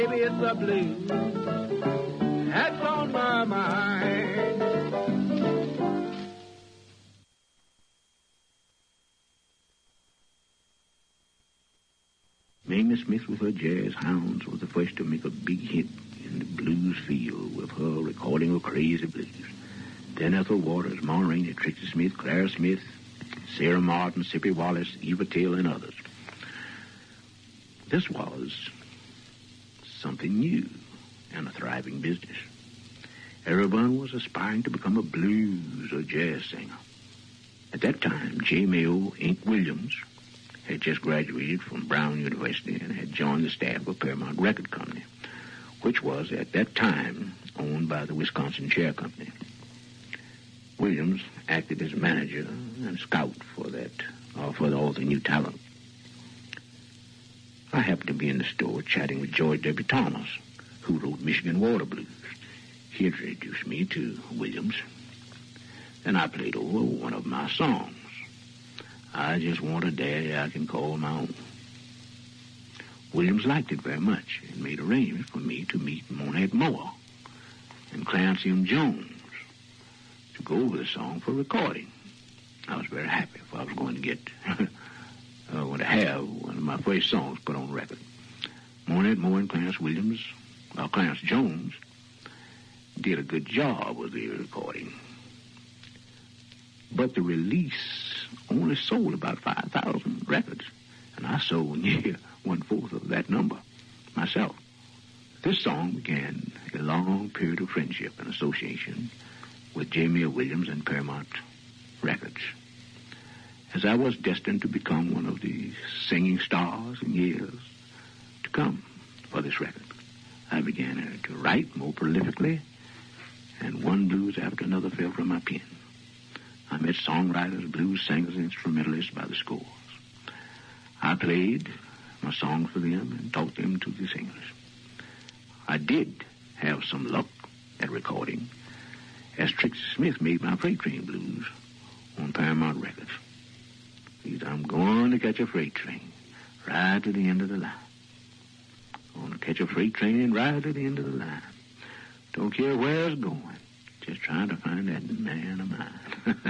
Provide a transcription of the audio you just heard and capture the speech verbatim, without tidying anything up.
Baby, it's the blues that's on my mind. Mamie Smith with her jazz hounds was the first to make a big hit in the blues field with her recording of Crazy Blues. Then Ethel Waters, Ma Rainey, Trixie Smith, Clara Smith, Sarah Martin, Sippy Wallace, Eva Taylor, and others. This was something new and a thriving business. Everyone was aspiring to become a blues or jazz singer. At that time, J. Mayo Ink Williams had just graduated from Brown University and had joined the staff of Paramount Record Company, which was at that time owned by the Wisconsin Chair Company. Williams acted as manager and scout for that, uh, for all the new talent. I happened to be in the store chatting with George W. Thomas, who wrote Michigan Water Blues. He introduced me to Williams, and I played over one of my songs. I just want a daddy I can call my own. Williams liked it very much and made arrangements for me to meet Monette Moore and Clarence M. Jones to go over the song for recording. I was very happy, for I was going to get, uh, going to have one of my first songs put on record. Monette Moore and Clarence Williams, or Clarence Jones, did a good job with the recording. But the release only sold about five thousand records, and I sold near one-fourth of that number myself. This song began a long period of friendship and association with J. Mayo Williams and Paramount Records, as I was destined to become one of the singing stars in years to come for this record. I began to write more prolifically, and one blues after another fell from my pen. I met songwriters, blues singers, and instrumentalists by the scores. I played my songs for them and taught them to the singers. I did have some luck at recording, as Trixie Smith made my Freight Train Blues on Paramount Records. Said, I'm going to catch a freight train right to the end of the line. I'm going to catch a freight train right to the end of the line. Don't care where it's going. Just trying to find that man of mine.